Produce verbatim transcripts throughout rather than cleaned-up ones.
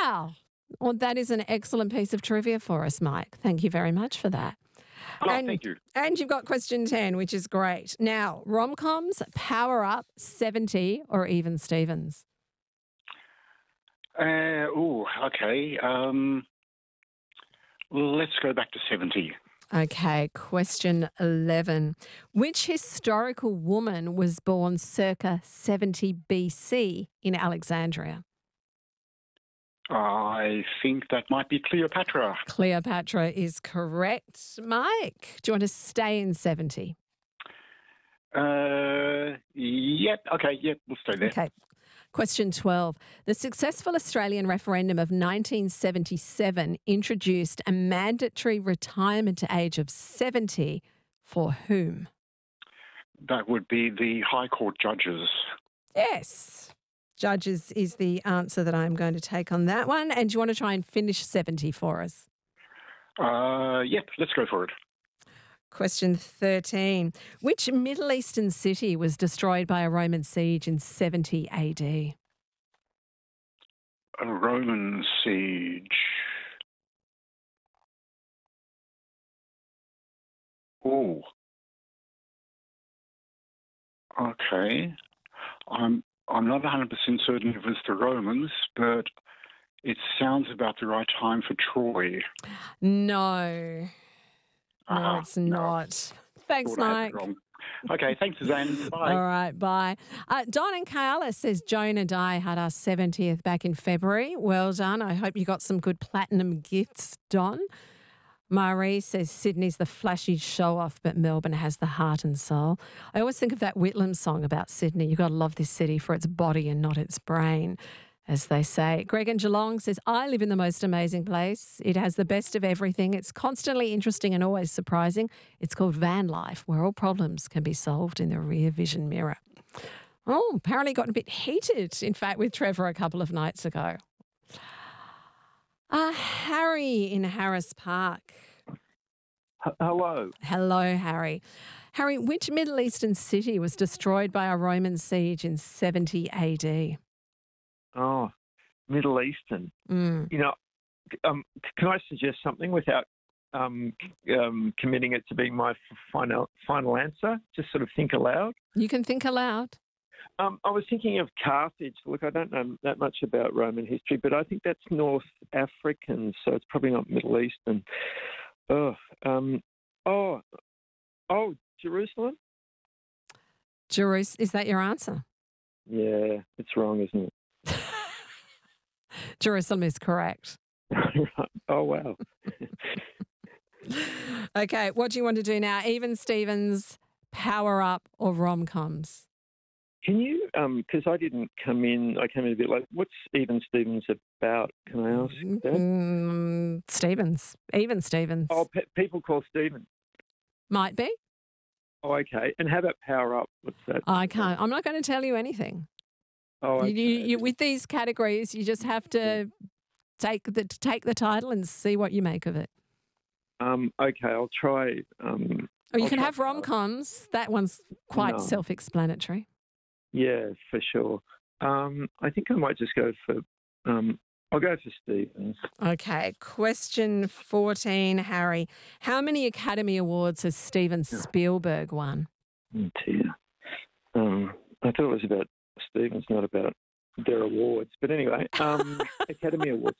Wow. Well, that is an excellent piece of trivia for us, Mike. Thank you very much for that. Oh, and, thank you. And you've got question ten, which is great. Now, rom-coms, Power Up, seventy, or Even Stevens? Uh, oh, okay. Um, let's go back to seventy. Okay, question eleven. Which historical woman was born circa seventy B C in Alexandria? I think that might be Cleopatra. Cleopatra is correct. Mike, do you want to stay in seventy? Uh, yep. Okay, yep, we'll stay there. Okay. Question twelve. The successful Australian referendum of nineteen seventy-seven introduced a mandatory retirement age of seventy for whom? That would be the High Court judges. Yes. Judges is the answer that I'm going to take on that one. And do you want to try and finish seventy for us? Uh, yep, let's go for it. Question thirteen. Which Middle Eastern city was destroyed by a Roman siege in seventy A D? A Roman siege. Oh. Okay. I'm I'm not one hundred percent certain if it was the Romans, but it sounds about the right time for Troy. No. No, Ah, it's no. not. Thanks, Thought I had Mike. it wrong. Okay, thanks, Suzanne. Bye. All right, bye. Uh, Don and Kayala says Joan and I had our seventieth back in February. Well done. I hope you got some good platinum gifts, Don. Marie says Sydney's the flashy show-off, but Melbourne has the heart and soul. I always think of that Whitlam song about Sydney. You've got to love this city for its body and not its brain, as they say. Greg in Geelong says, I live in the most amazing place. It has the best of everything. It's constantly interesting and always surprising. It's called van life, where all problems can be solved in the rear vision mirror. Oh, apparently got a bit heated, in fact, with Trevor a couple of nights ago. Uh, Harry in Harris Park. H- Hello. Hello, Harry. Harry, which Middle Eastern city was destroyed by a Roman siege in seventy A D? Oh, Middle Eastern. Mm. You know, um, can I suggest something without um, um, committing it to being my f- final final answer? Just sort of think aloud. You can think aloud. Um, I was thinking of Carthage. Look, I don't know that much about Roman history, but I think that's North African, so it's probably not Middle Eastern. Oh, um, oh, oh, Jerusalem? Jerus, is that your answer? Yeah, it's wrong, isn't it? Jerusalem is correct. Oh, wow. Okay, what do you want to do now? Even Stevens, Power Up, or rom-coms? Can you, because I didn't come in, I came in a bit late. What's Even Stevens about? Can I ask that? Mm, Stevens. Even Stevens. Oh, pe- people call Stephen. Might be. Oh, okay. And how about Power Up? What's that? I can't. I'm not going to tell you anything. Oh, okay. You, you, you, with these categories, you just have to take the take the title and see what you make of it. Um, okay, I'll try. Um, Or you I'll can try have Power Up. rom-coms. That one's quite No. self-explanatory. Yeah, for sure. Um, I think I might just go for, um, I'll go for Stevens. Okay, question fourteen, Harry. How many Academy Awards has Steven Spielberg won? Oh, dear. Um, I thought it was about Stevens, not about their awards. But anyway, um, Academy Awards.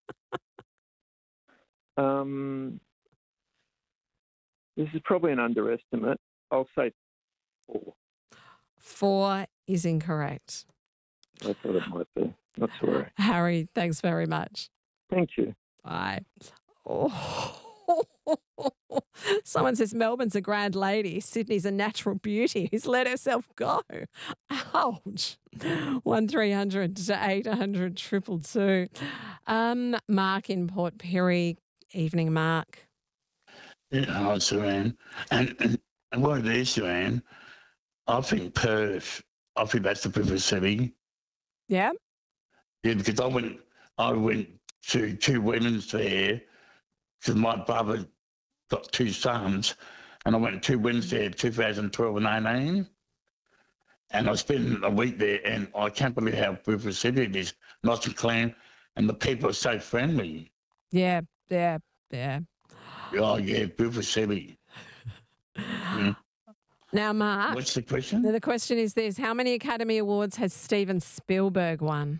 Um, this is probably an underestimate. I'll say four. Four is incorrect. I thought it might be. Not to worry. Harry, thanks very much. Thank you. Bye. Oh. Someone says Melbourne's a grand lady. Sydney's a natural beauty who's let herself go. Ouch. One three hundred to eight hundred triple two. Um, Mark in Port Pirie. Evening, Mark. Yeah, hi, Saran. And, and, and what it is, Saran, I think Perth, I think that's the perfect city. Yeah? Yeah, because I went, I went to two weddings there because my brother got two sons, and I went to two weddings there in two thousand twelve and eighteen. And I spent a week there, and I can't believe how beautiful a city it is. Nice and clean. and the people are so friendly. Yeah, yeah, yeah. Oh, yeah, beautiful city. Yeah. Now, Mark, What's the question? the question is this. How many Academy Awards has Steven Spielberg won?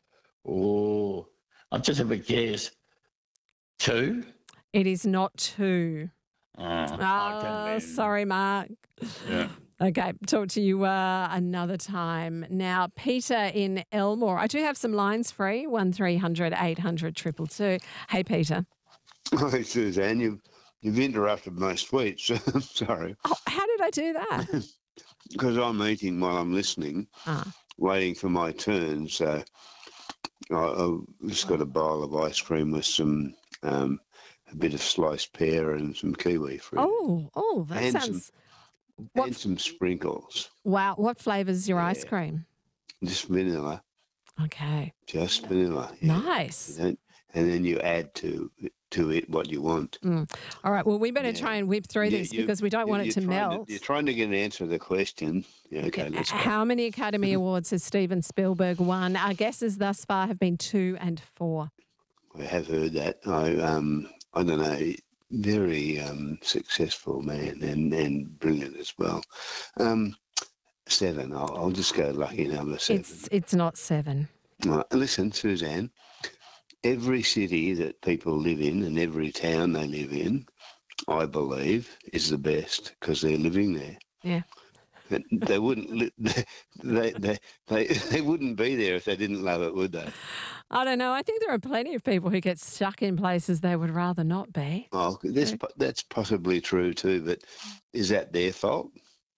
Oh, I'll just have a guess. Two? It is not two. Oh, I Ah, don't know. sorry, Mark. Yeah. Okay, talk to you uh, another time. Now, Peter in Elmore. I do have some lines free, one three hundred eight hundred two two two. Hey, Peter. Hi, Suzanne. You've, you've interrupted my speech. Sorry. Oh, how did I do that? Because I'm eating while I'm listening, Ah, waiting for my turn. So I, I've just got a bowl of ice cream with some, um, a bit of sliced pear and some kiwi fruit. oh, oh, that And sounds... What, And some sprinkles. wow, what flavour's your ice Yeah. cream? Just vanilla. Okay, Just vanilla. Yeah. nice. You don't- and then you add to to it what you want. Mm. All right, well, we better Yeah. try and whip through You- this you- because we don't you- want it you're to trying melt. you're trying to get an answer to the question. Yeah, okay, let's go. How many Academy Awards has Steven Spielberg won? Our guesses thus far have been two and four. I have heard that. I um I don't know, very um successful man and, and brilliant as well. Um seven. I'll, I'll just go lucky number seven. It's it's not seven. Right, listen, Suzanne. Every city that people live in and every town they live in, I believe, is the best because they're living there. Yeah. And They wouldn't. Li- they, they they they wouldn't be there if they didn't love it, would they? I don't know. I think there are plenty of people who get stuck in places they would rather not be. Oh, that's po- that's possibly true too. But is that their fault?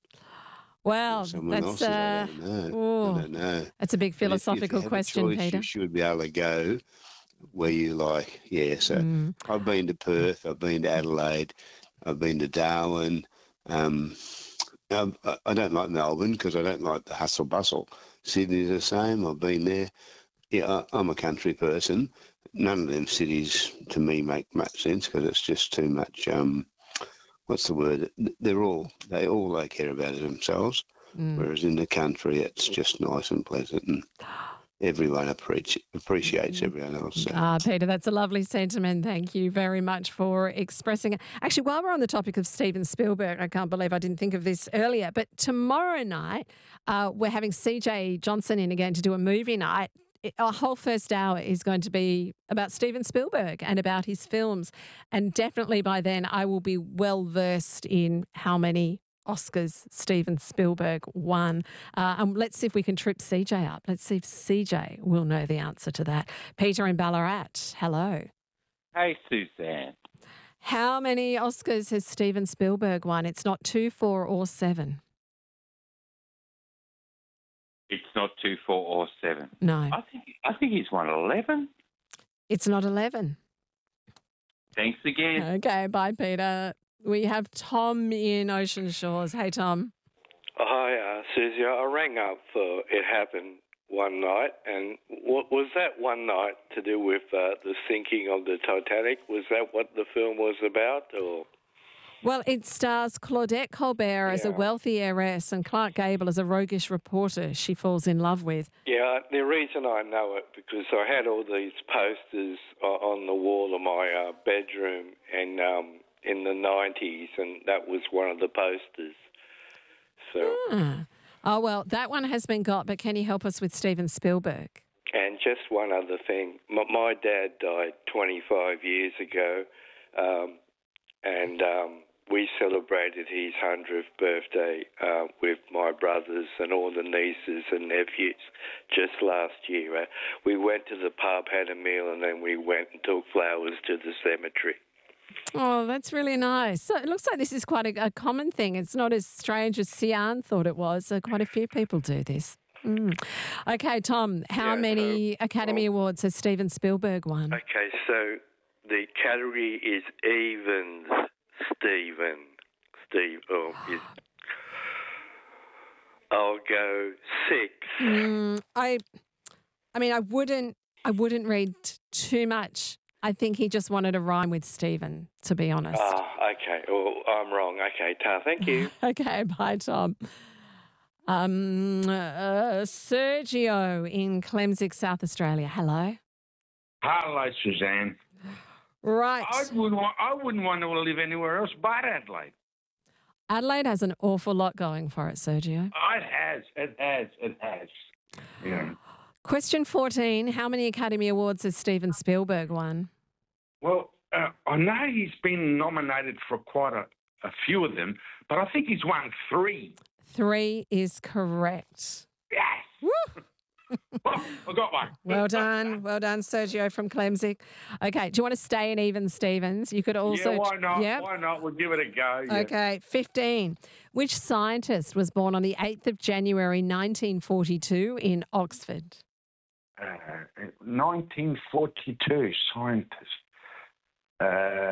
Well, Or someone that's else's? I uh, don't know. ooh, I don't know. that's a big But if- if you philosophical have a question, choice, Peter. You should be able to go where you like. Yeah. So Mm. I've been to Perth. I've been to Adelaide. I've been to Darwin. Um, um, I I don't like Melbourne because I don't like the hustle bustle. Sydney's the same. I've been there. Yeah, I- I'm a country person. None of them cities to me make much sense because it's just too much. Um, what's the word? They're all they all they care about is themselves. Mm. Whereas in the country, it's just nice and pleasant, and everyone appreci- appreciates everyone else. So. Ah, Peter, that's a lovely sentiment. Thank you very much for expressing it. Actually, while we're on the topic of Steven Spielberg, I can't believe I didn't think of this earlier, but tomorrow night, uh, we're having C J Johnson in again to do a movie night. It- Our whole first hour is going to be about Steven Spielberg and about his films. And definitely by then, I will be well versed in how many Oscars Steven Spielberg won. Uh, and let's see if we can trip C J up. Let's see if C J will know the answer to that. Peter in Ballarat, hello. Hey, Suzanne. How many Oscars has Steven Spielberg won? It's not two, four, or seven. It's not two, four, or seven. No, I think I think he's won eleven. it's not eleven. Thanks again. Okay, bye, Peter. We have Tom in Ocean Shores. Hey, Tom. Hi, uh, Susie. I rang up for It Happened one night, and what was that one night to do with uh, the sinking of the Titanic? Was that what the film was about, or? Well, it stars Claudette Colbert as a Yeah. wealthy heiress and Clark Gable as a roguish reporter she falls in love with. Yeah, the reason I know it because I had all these posters uh, on the wall of my uh, bedroom, and um, in the nineties, and that was one of the posters. So, Ah. Oh, well, that one has been got, but can you help us with Steven Spielberg? and just one other thing, my, my dad died twenty-five years ago, um, and um, we celebrated his hundredth birthday uh, with my brothers and all the nieces and nephews just last year. Uh, we went to the pub, had a meal, and then we went and took flowers to the cemetery. Oh, that's really nice. So it looks like this is quite a, a common thing. It's not as strange as Sian thought it was. So quite a few people do this. Mm. Okay, Tom, how Yeah, many so, Academy well- Awards has Steven Spielberg won? Okay, so the category is evens, Stephen. Steve, oh, is, I'll go six. Mm, I, I mean, I wouldn't, I wouldn't read t- too much. I think he just wanted to rhyme with Stephen, to be honest. Ah, okay. Well, I'm wrong. Okay, Ta, thank you. Okay, bye, Tom. Um, uh, Sergio in Clemsick, South Australia. Hello. Hello, Suzanne. Right. I wouldn't, want, I wouldn't want to live anywhere else but Adelaide. Adelaide has an awful lot going for it, Sergio. Oh, it has. It has. It has. Yeah. Question fourteen. How many Academy Awards has Steven Spielberg won? Well, uh, I know he's been nominated for quite a, a few of them, but I think he's won three. Three is correct. Yes. Woo! Oh, I got one. Well done. Well done, Sergio from Clemsic. Okay, do you want to stay in even, Stevens? You could also... yeah, why not? Yeah? Why not? We'll give it a go. Yeah. Okay, fifteen. Which scientist was born on the eighth of January nineteen forty-two in Oxford? Uh, nineteen forty-two, scientist. Uh,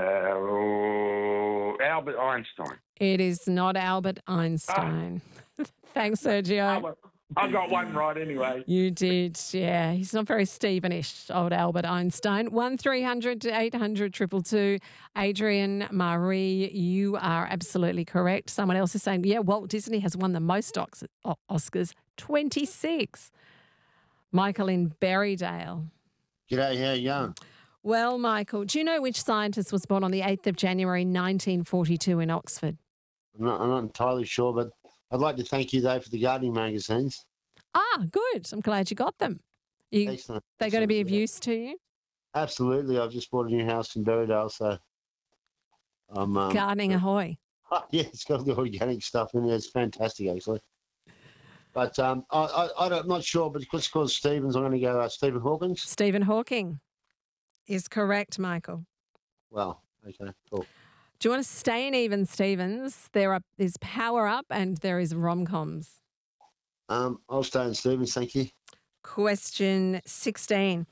oh, Albert Einstein. It is not Albert Einstein. Thanks, Sergio. Albert. I got one right anyway. You did, yeah. He's not very Stevenish, old Albert Einstein. one three hundred to eight hundred two two two. Adrian, Marie, you are absolutely correct. Someone else is saying, yeah, Walt Disney has won the most Ox- Oscars, twenty-six. Michael in Berrydale. G'day, how you going? Well, Michael, do you know which scientist was born on the eighth of January nineteen forty-two in Oxford? I'm not, I'm not entirely sure, but I'd like to thank you, though, for the gardening magazines. Ah, good. I'm glad you got them. You, Excellent. they're going to be of yeah. use to you? Absolutely. I've just bought a new house in Berrydale, so I'm... Um, Gardening ahoy. yeah, it's got the organic stuff in there. It's fantastic, actually. But um, I, I, I'm not sure, but it's called Stevens. I'm going to go uh, Stephen Hawkins. Stephen Hawking is correct, Michael. Well, okay, cool. Do you want to stay in even, Stevens? There are, there's Power Up and there is rom-coms. Um, I'll stay in Stevens, thank you. Question sixteen.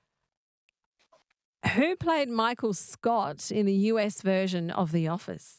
Who played Michael Scott in the U S version of The Office?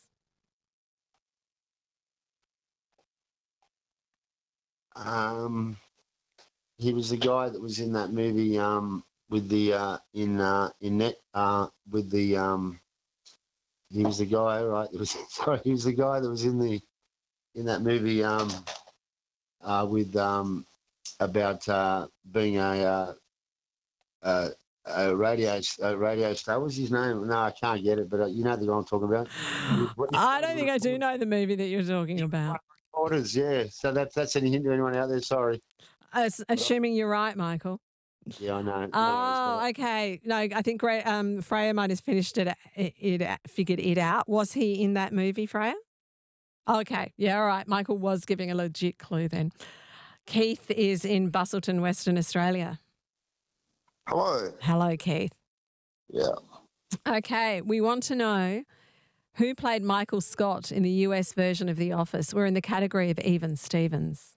Um, he was the guy that was in that movie um, with the uh, in uh, in net uh, with the um, he was the guy right. It was sorry, he was the guy that was in the in that movie um, uh, with um, about uh, being a, uh, a a radio a radio star. What's his name? No, I can't get it, but uh, you know the guy I'm talking about. I don't think I do know the movie that you're talking about. Orders, yeah. So that's that's any hint to anyone out there? Sorry. As, assuming you're right, Michael. Yeah, I know. No Oh, worries, okay. No, I think Gra- um, Freya might have finished it, it, it, figured it out. Was he in that movie, Freya? Okay. Yeah, all right. Michael was giving a legit clue then. Keith is in Busselton, Western Australia. Hello. Hello, Keith. Yeah. Okay. We want to know who played Michael Scott in the U S version of The Office. We're in the category of even Stevens.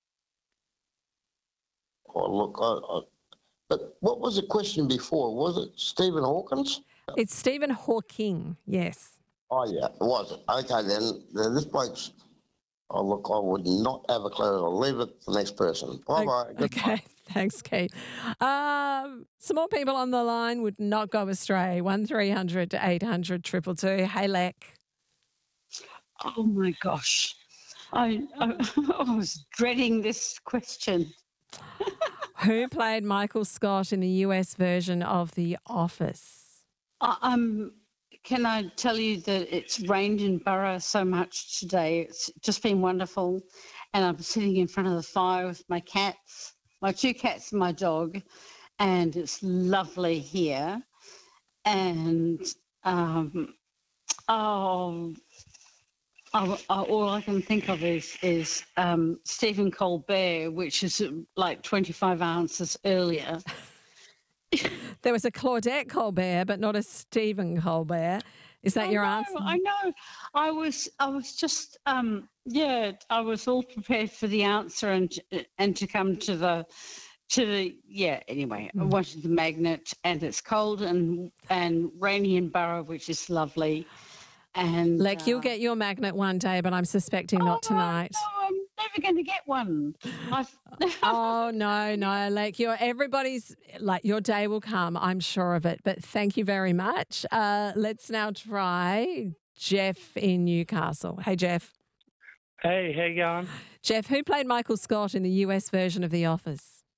Oh, look, I, I, but what was the question before? Was it Stephen Hawkins? It's Stephen Hawking, yes. Oh, yeah, it was it. Okay, then, then this bloke's... Oh, look, I would not have a clue. I'll leave it to the next person. Bye-bye. Okay, thanks, Keith. Um, some more people on the line would not go astray. one three hundred to eight hundred two two two. Hey, Lek. Oh, my gosh. I, I, I was dreading this question. Who played Michael Scott in the U S version of The Office? Uh, um, can I tell you that it's rained in Burra so much today? It's just been wonderful. And I'm sitting in front of the fire with my cats, my two cats and my dog, and it's lovely here. And um, oh, I, I, all I can think of is is um, Stephen Colbert, which is like twenty-five ounces earlier. There was a Claudette Colbert, but not a Stephen Colbert. Is that I your know, answer? I know. I was I was just um, yeah. I was all prepared for the answer and and to come to the to the yeah. Anyway, I wanted the magnet, and it's cold and and rainy in Burra, which is lovely. And Like, uh, you'll get your magnet one day, but I'm suspecting not oh, tonight. No, I'm never going to get one. I've, Oh, no, no. Like, your everybody's, like, your day will come. I'm sure of it. But thank you very much. Uh, let's now try Jeff in Newcastle. Hey, Jeff. Hey, how you going? Jeff, who played Michael Scott in the U S version of The Office?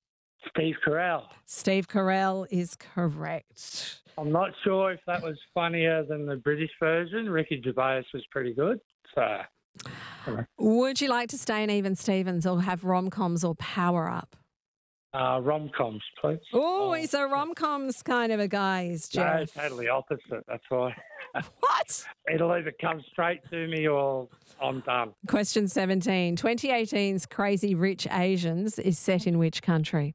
Steve Carell. Steve Carell is correct. I'm not sure if that was funnier than the British version. Ricky Gervais was pretty good. So, Would you like to stay in Even Stevens or have rom-coms or Power Up? uh, rom-coms, please. Oh, he's a rom-coms kind of a guy, is Jeff. No, totally opposite. That's why. What? It'll either come straight to me or I'm done. Question seventeen. twenty eighteen's Crazy Rich Asians is set in which country?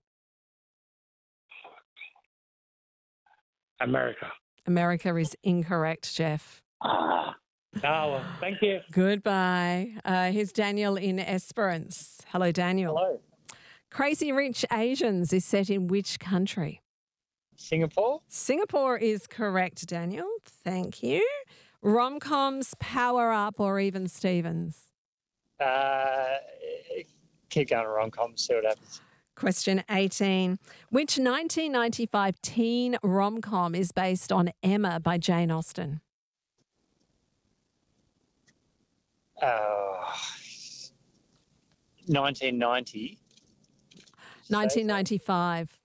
America. America is incorrect, Jeff. Ah. Oh, well, thank you. Goodbye. Uh, here's Daniel in Esperance. Hello, Daniel. Hello. Crazy Rich Asians is set in which country? Singapore. Singapore is correct, Daniel. Thank you. Rom-coms, Power Up, or Even Stevens? Uh, keep going rom-com, see what happens. Question eighteen. Which nineteen ninety-five teen rom-com is based on Emma by Jane Austen? Uh, nineteen ninety. nineteen ninety-five.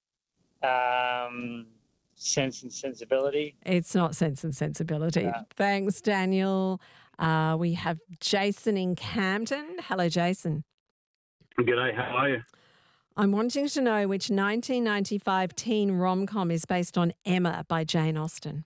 Um, Sense and Sensibility. It's not Sense and Sensibility. No. Thanks, Daniel. Uh, we have Jason in Camden. Hello, Jason. G'day, how are you? I'm wanting to know which nineteen ninety-five teen rom-com is based on Emma by Jane Austen.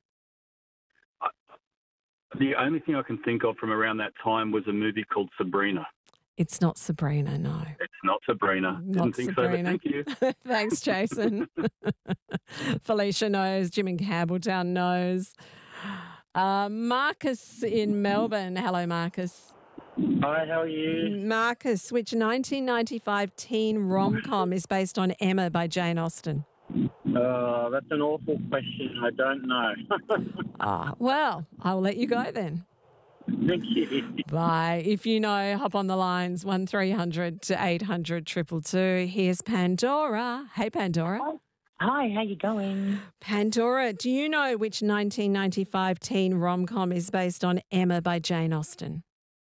The only thing I can think of from around that time was a movie called Sabrina. It's not Sabrina, no. It's not Sabrina. Not Didn't think Sabrina. so, but thank you. Thanks, Jason. Felicia knows. Jim in Campbelltown knows. Uh, Marcus in Melbourne. Hello, Marcus. Hi, how are you? Marcus, which nineteen ninety-five teen rom-com is based on Emma by Jane Austen? Uh, that's an awful question. I don't know. Ah, well, I'll let you go then. Thank you. Bye. If you know, hop on the lines, one three hundred to eight hundred two two two. Here's Pandora. Hey, Pandora. Hi, how you going? Pandora, do you know which nineteen ninety-five teen rom-com is based on Emma by Jane Austen?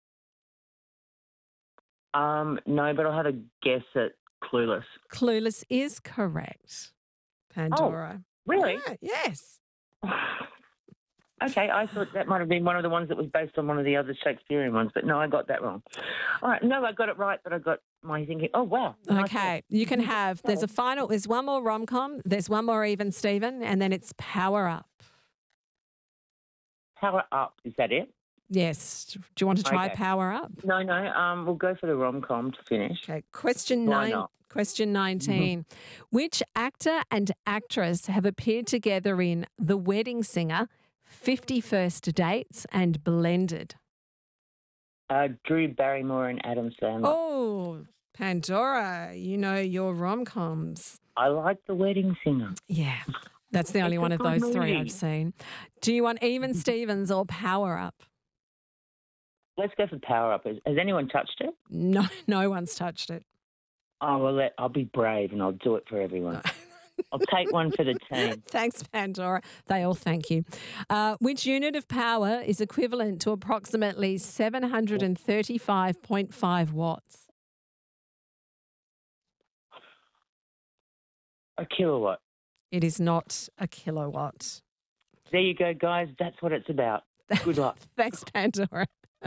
Um, no, but I'll have a guess at Clueless. Clueless is correct. Pandora. Oh, really? Yeah, yes. Okay, I thought that might have been one of the ones that was based on one of the other Shakespearean ones, but no, I got that wrong. All right, no, I got it right, but I got my thinking, oh, wow. Okay, you can have, there's a final, there's one more rom-com, there's one more Even Steven, and then it's Power Up. Power Up, is that it? Yes. Do you want to try Okay. Power Up? No, no, um, we'll go for the rom-com to finish. Okay, question Why nine. not? Question nineteen. Which actor and actress have appeared together in The Wedding Singer, fifty First Dates, and Blended? Uh, Drew Barrymore and Adam Sandler. Oh, Pandora, you know your rom-coms. I like The Wedding Singer. Yeah, that's the only It's a one of good those three movie. I've seen. Do you want Even Stevens or Power Up? Let's go for Power Up. Has, has anyone touched it? No, no one's touched it. Oh, well, let, I'll be brave and I'll do it for everyone. I'll take one for the team. Thanks, Pandora. They all thank you. Uh, which unit of power is equivalent to approximately seven hundred thirty-five point five watts? A kilowatt. It is not a kilowatt. There you go, guys. That's what it's about. Good luck. Thanks, Pandora.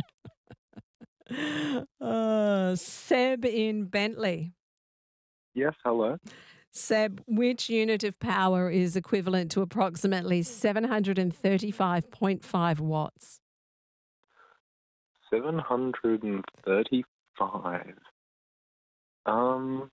uh, Seb in Bentley. Yes, hello. Seb, which unit of power is equivalent to approximately seven hundred thirty-five point five watts? seven hundred thirty-five. Um,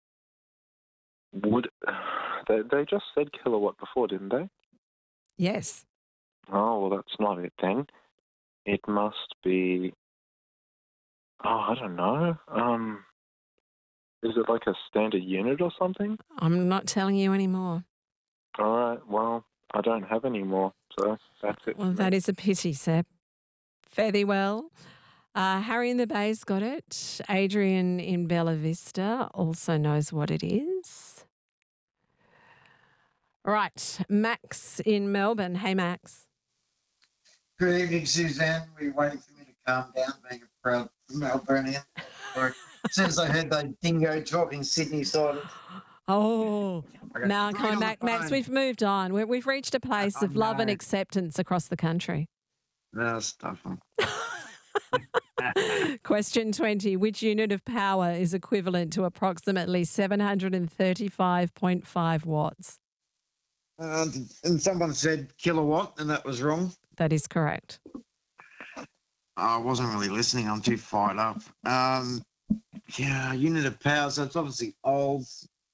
would they, they just said kilowatt before, didn't they? Yes. Oh, well, that's not it then. It must be. Oh, I don't know. Um, is it like a standard unit or something? I'm not telling you anymore. All right. Well, I don't have any more, so that's it. Well, that is a pity, Seb. Fare thee well. Uh, Harry in the Bay's got it. Adrian in Bella Vista also knows what it is. Right, Max in Melbourne. Hey, Max. Good evening, Suzanne. Were you waiting for me to calm down, being a proud Melburnian? Or as soon as I heard that dingo talking Sydney side. Oh, Okay. now Three come on, on the Max. Max, phone. we've moved on. we we've reached a place I of love and know. acceptance across the country. No, stuff. Question twenty. Which unit of power is equivalent to approximately seven hundred thirty-five point five watts? Uh, and someone said kilowatt, and that was wrong. That is correct. I wasn't really listening. I'm too fired up. Um, yeah, unit of power. So it's obviously old.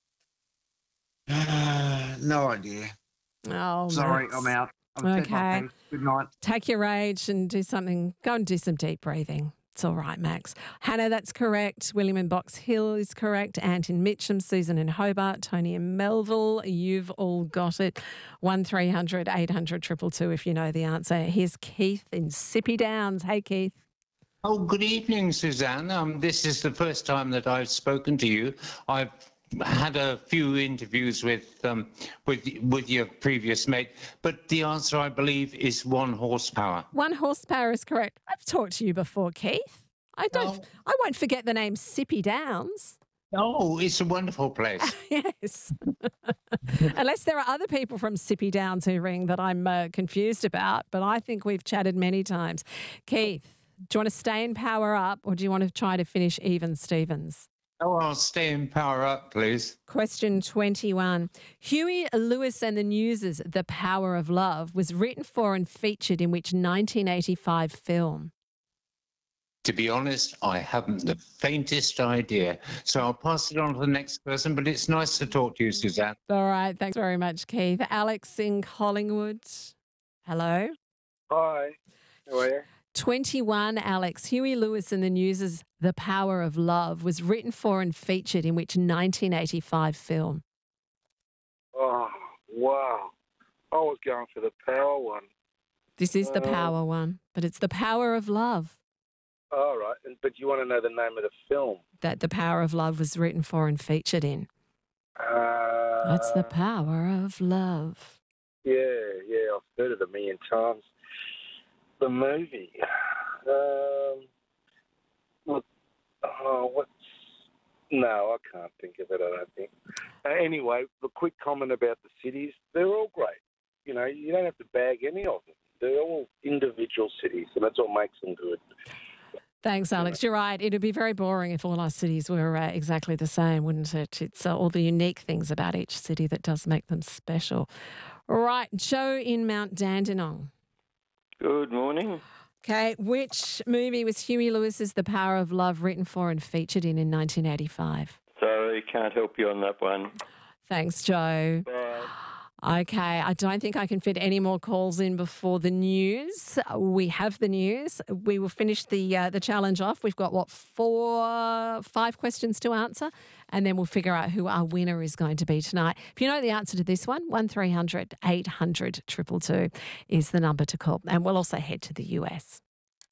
Uh, no idea. Oh, Sorry, Max. I'm out. I've said my Okay. piece. Good night. Take your rage and do something. Go and do some deep breathing. It's all right, Max. Hannah, that's correct. William in Box Hill is correct. Ant in Mitcham, Susan in Hobart, Tony in Melville. You've all got it. one three hundred eight hundred two two two if you know the answer. Here's Keith in Sippy Downs. Hey, Keith. Oh, good evening, Suzanne. Um, this is the first time that I've spoken to you. I've had a few interviews with um, with with your previous mate, but the answer, I believe, is one horsepower. One horsepower is correct. I've talked to you before, Keith. I don't. I won't forget the name Sippy Downs. Oh, it's a wonderful place. Yes. Unless there are other people from Sippy Downs who ring that I'm uh, confused about, but I think we've chatted many times. Keith, do you want to stay in power up or do you want to try to finish even Stevens? Oh, I'll stay in power up, please. Question twenty-one. Huey Lewis and the News' The Power of Love was written for and featured in which nineteen eighty-five film? To be honest, I haven't the faintest idea. So I'll pass it on to the next person, but it's nice to talk to you, Suzanne. All right. Thanks very much, Keith. Alex in Collingwood. Hello. Hi. How are you? twenty-one, Alex. Huey Lewis and the News' The Power of Love was written for and featured in which nineteen eighty-five film? Oh, wow. I was going for the power one. This is the Uh, power one, but it's The Power of Love. All right. And- But you want to know the name of the film? That The Power of Love was written for and featured in. Uh, That's The Power of Love. Yeah, yeah. I've heard it a million times. The movie. Um, look, oh, what's... No, I can't think of it, I don't think. Uh, anyway, the quick comment about the cities, they're all great. You know, you don't have to bag any of them. They're all individual cities, and that's what makes them good. Thanks, Alex. You're right. It'd be very boring if all our cities were uh, exactly the same, wouldn't it? It's uh, all the unique things about each city that does make them special. Right, Joe in Mount Dandenong. Good morning. Okay, which movie was Huey Lewis's The Power of Love written for and featured in in nineteen eighty-five? Sorry, can't help you on that one. Thanks, Joe. Bye. Okay, I don't think I can fit any more calls in before the news. We have the news. We will finish the uh, the challenge off. We've got, what, four, five questions to answer, and then we'll figure out who our winner is going to be tonight. If you know the answer to this one, one three hundred eight hundred two two two is the number to call. And we'll also head to the U S.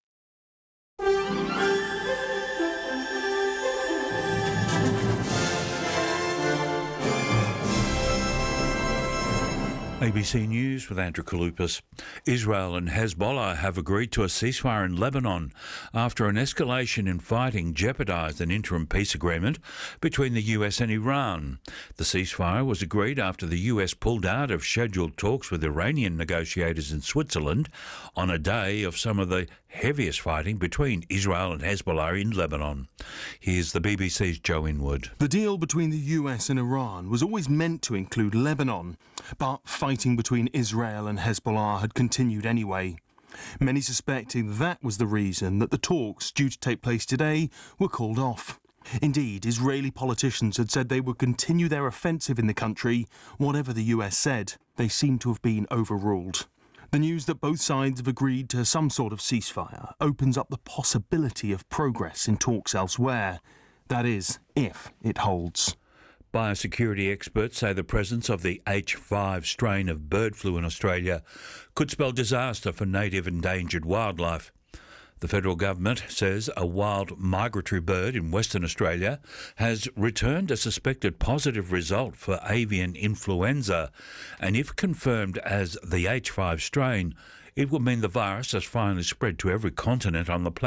A B C News with Andrew Kaloupas. Israel and Hezbollah have agreed to a ceasefire in Lebanon after an escalation in fighting jeopardised an interim peace agreement between the U S and Iran. The ceasefire was agreed after the U S pulled out of scheduled talks with Iranian negotiators in Switzerland on a day of some of the heaviest fighting between Israel and Hezbollah in Lebanon. Here's the B B C's Joe Inwood. The deal between the U S and Iran was always meant to include Lebanon, but fighting between Israel and Hezbollah had continued anyway. Many suspecting that was the reason that the talks due to take place today were called off. Indeed, Israeli politicians had said they would continue their offensive in the country, whatever the U S said. They seem to have been overruled. The news that both sides have agreed to some sort of ceasefire opens up the possibility of progress in talks elsewhere. That is, if it holds. Biosecurity experts say the presence of the H five strain of bird flu in Australia could spell disaster for native endangered wildlife. The federal government says a wild migratory bird in Western Australia has returned a suspected positive result for avian influenza, and if confirmed as the H five strain, it would mean the virus has finally spread to every continent on the planet.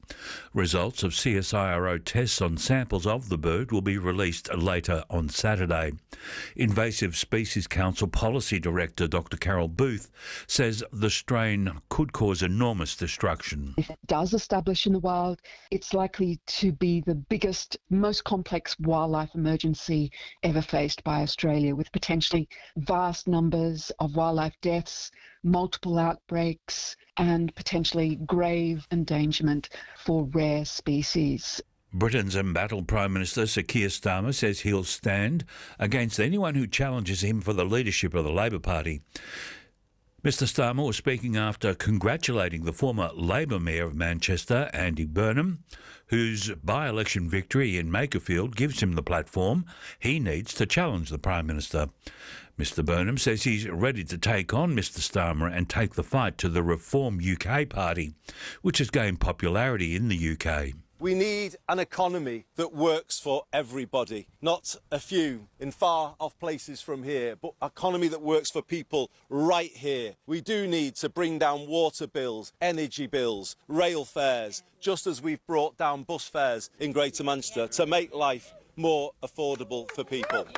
Results of C S I R O tests on samples of the bird will be released later on Saturday. Invasive Species Council Policy Director Doctor Carol Booth says the strain could cause enormous destruction. If it does establish in the wild, it's likely to be the biggest, most complex wildlife emergency ever faced by Australia, with potentially vast numbers of wildlife deaths, multiple outbreaks, and potentially grave endangerment for rare species. Britain's embattled Prime Minister Sir Keir Starmer says he'll stand against anyone who challenges him for the leadership of the Labor Party. Mister Starmer was speaking after congratulating the former Labor Mayor of Manchester, Andy Burnham, whose by-election victory in Makerfield gives him the platform he needs to challenge the Prime Minister. Mister Burnham says he's ready to take on Mister Starmer and take the fight to the Reform U K party, which has gained popularity in the U K. We need an economy that works for everybody, not a few in far off places from here, but an economy that works for people right here. We do need to bring down water bills, energy bills, rail fares, just as we've brought down bus fares in Greater Manchester to make life more affordable for people.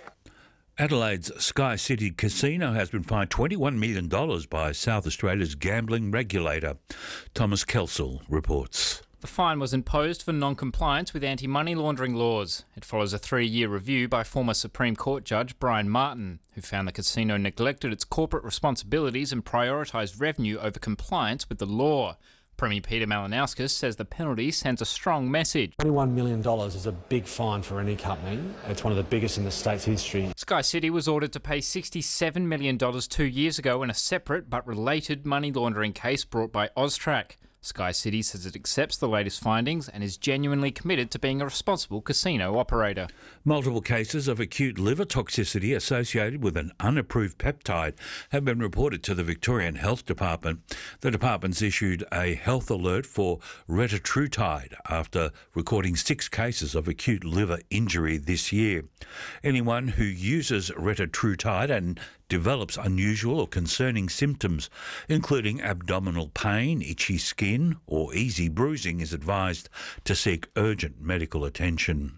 Adelaide's Sky City Casino has been fined twenty-one million dollars by South Australia's gambling regulator. Thomas Kelsall reports. The fine was imposed for non-compliance with anti-money laundering laws. It follows a three-year review by former Supreme Court Judge Brian Martin, who found the casino neglected its corporate responsibilities and prioritised revenue over compliance with the law. Premier Peter Malinauskas says the penalty sends a strong message. twenty-one million dollars is a big fine for any company. It's one of the biggest in the state's history. Sky City was ordered to pay sixty-seven million dollars two years ago in a separate but related money laundering case brought by Austrac. Sky City says it accepts the latest findings and is genuinely committed to being a responsible casino operator. Multiple cases of acute liver toxicity associated with an unapproved peptide have been reported to the Victorian Health Department. The department's issued a health alert for retatrutide after recording six cases of acute liver injury this year. Anyone who uses retatrutide and develops unusual or concerning symptoms, including abdominal pain, itchy skin, or easy bruising, is advised to seek urgent medical attention.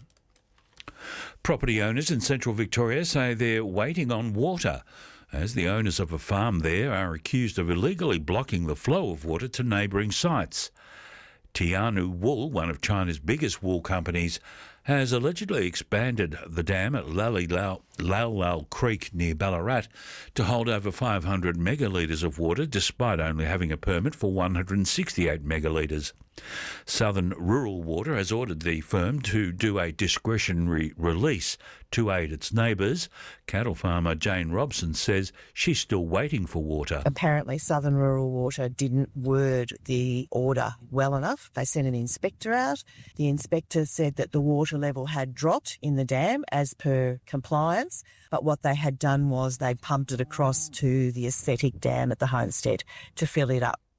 Property owners in central Victoria say they're waiting on water, as the owners of a farm there are accused of illegally blocking the flow of water to neighbouring sites. Tianu Wool, one of China's biggest wool companies, has allegedly expanded the dam at Lau Lau Creek near Ballarat to hold over five hundred megalitres of water, despite only having a permit for one hundred sixty-eight megalitres. Southern Rural Water has ordered the firm to do a discretionary release to aid its neighbours. Cattle farmer Jane Robson says she's still waiting for water. Apparently Southern Rural Water didn't word the order well enough. They sent an inspector out. The inspector said that the water level had dropped in the dam as per compliance, but what they had done was they pumped it across to the Aesthetic Dam at the homestead to fill it up.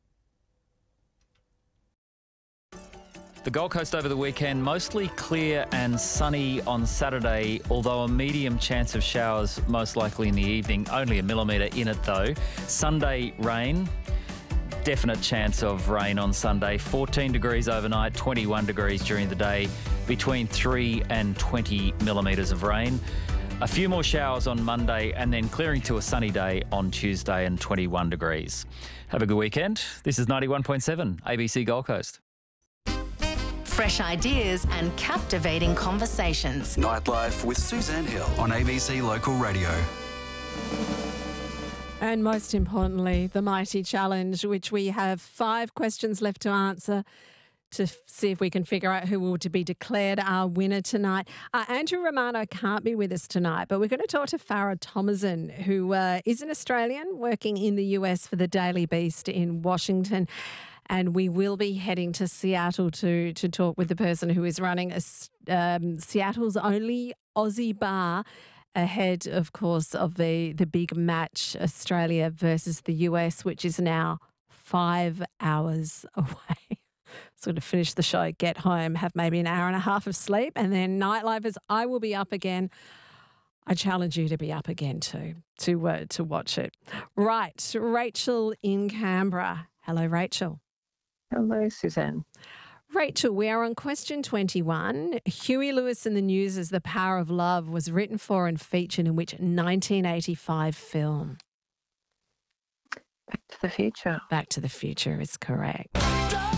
The Gold Coast over the weekend, mostly clear and sunny on Saturday, although a medium chance of showers most likely in the evening, only a millimetre in it though. Sunday, rain, definite chance of rain on Sunday, fourteen degrees overnight, twenty-one degrees during the day, between three and twenty millimetres of rain. A few more showers on Monday and then clearing to a sunny day on Tuesday and twenty-one degrees. Have a good weekend. This is ninety-one point seven A B C Gold Coast. Fresh ideas and captivating conversations. Nightlife with Suzanne Hill on A B C Local Radio. And most importantly, the Mighty Challenge, which we have five questions left to answer to f- see if we can figure out who will to be declared our winner tonight. Uh, Andrew Romano can't be with us tonight, but we're going to talk to Farah Thomason, who uh, is an Australian working in the U S for the Daily Beast in Washington. And we will be heading to Seattle to to talk with the person who is running a, um, Seattle's only Aussie bar, ahead, of course, of the, the big match, Australia versus the U S, which is now five hours away. So to finish the show, get home, have maybe an hour and a half of sleep, and then Nightlifers, I will be up again. I challenge you to be up again too, to uh, to watch it. Right, Rachel in Canberra. Hello, Rachel. Hello, Suzanne. Rachel, we are on question twenty-one. Huey Lewis and the News' as The Power of Love was written for and featured in which nineteen eighty-five film? Back to the Future. Back to the Future is correct.